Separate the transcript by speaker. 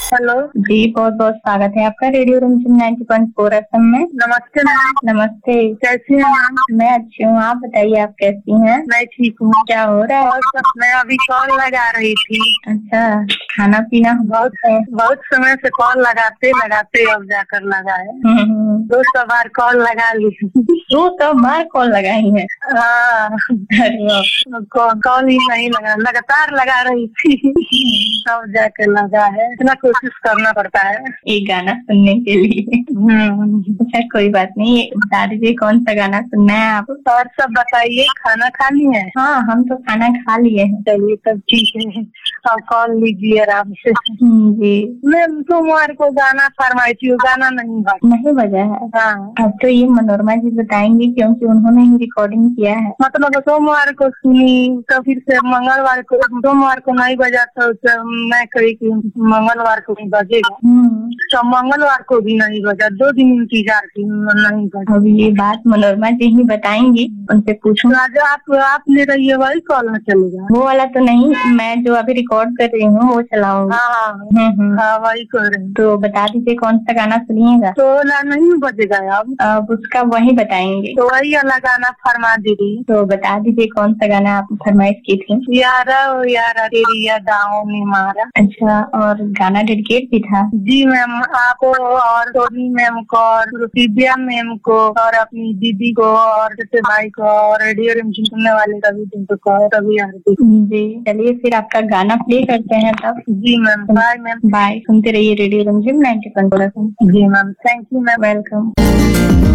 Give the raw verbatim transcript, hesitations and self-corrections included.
Speaker 1: Hello
Speaker 2: जी, बहुत बहुत स्वागत है आपका रेडियो रिमझिम नाइन्टी पॉइंट फोर एफएम में।
Speaker 1: नमस्ते मैम।
Speaker 2: नमस्ते,
Speaker 1: कैसी हैं मैम?
Speaker 2: मैं अच्छी हूँ, आप बताइए आप कैसी हैं?
Speaker 1: मैं ठीक हूँ।
Speaker 2: क्या हो रहा है?
Speaker 1: और सब मैं अभी कॉल लगा रही थी।
Speaker 2: अच्छा, खाना पीना
Speaker 1: बहुत बहुत समय से कॉल लगाते लगाते अब जाकर लगाए।
Speaker 2: हम्म,
Speaker 1: दो सौ बार कॉल लगा ली।
Speaker 2: दो सौ बार कॉल लगाई है?
Speaker 1: हाँ,
Speaker 2: अरे वाह,
Speaker 1: कॉ- कॉल ही नहीं लगा, लगातार लगा रही थी तब जाकर लगा है। इतना कोशिश करना पड़ता है
Speaker 2: एक गाना सुनने के लिए।
Speaker 1: हम्म।
Speaker 2: अच्छा, कोई बात नहीं, बता दीजिए कौन सा गाना सुनना है आप?
Speaker 1: और सब बताइए, खाना खा ली है?
Speaker 2: हाँ, हम तो खाना खा लिए हैं।
Speaker 1: चलिए तब ठीक है, अब कॉल लीजिए आराम से।
Speaker 2: हम्म, जी।
Speaker 1: मैं सोमवार को गाना फरमाई थी, वो गाना नहीं बजा।
Speaker 2: नहीं बजा है?
Speaker 1: हाँ,
Speaker 2: अब तो ये मनोरमा जी बताएंगे क्योंकि उन्होंने ही रिकॉर्डिंग किया है।
Speaker 1: मतलब सोमवार को सुनी तो फिर से मंगलवार को, सोमवार को नहीं बजा तो फिर मैं कही कि मंगलवार को नहीं बजेगा,
Speaker 2: हम्म,
Speaker 1: तो मंगलवार को भी नहीं बजा। दो दिन इंतजार की, नहीं बजा।
Speaker 2: अब ये बात मनोरमा जी ही बताएंगी, उनसे पूछूं।
Speaker 1: तो आज आप आपने रही वही कॉल में चलेगा।
Speaker 2: वो वाला तो नहीं, मैं जो अभी रिकॉर्ड कर रही हूँ वो चलाऊंगी।
Speaker 1: हाँ हाँ
Speaker 2: हम्म, हम्म।
Speaker 1: हाँ, वही कर रहे हैं।
Speaker 2: तो बता दीजिए कौन सा गाना सुनिएगा?
Speaker 1: तो वाला नहीं बजेगा अब
Speaker 2: अब उसका वही बताएंगे।
Speaker 1: तो वही वाला गाना फरमा दीजिए।
Speaker 2: तो बता दीजिए कौन सा गाना आप फरमाइश की थी?
Speaker 1: यारा ओ यारा तेरी यादाओं ने मारा।
Speaker 2: अच्छा, और गाना डेडिकेट भी था?
Speaker 1: जी मैम, आपको और टोनी मैम को और दिव्या मैम को और अपनी दीदी को और छोटे भाई को और रेडियो रिमझिम सुनने वाले सभी जिनको को सभी आरती।
Speaker 2: जी, चलिए फिर आपका गाना प्ले करते हैं तब।
Speaker 1: जी मैम, बाय मैम।
Speaker 2: बाय, सुनते रहिए रेडियो रिमझिम ninety point four FM.
Speaker 1: Ji ma'am, thank you ma'am.
Speaker 2: Welcome.